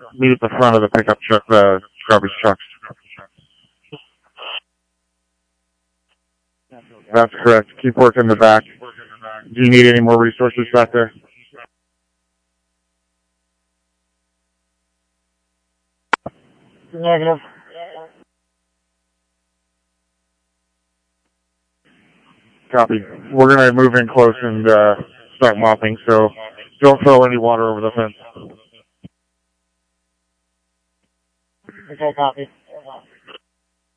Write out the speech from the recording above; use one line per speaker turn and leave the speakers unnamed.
meet at the front of the pickup truck, the garbage trucks. That's correct. Keep working the back. Do you need any more resources back there? Negative. Copy. We're going to move in close and start mopping, so don't throw any water over the fence.
Okay, copy.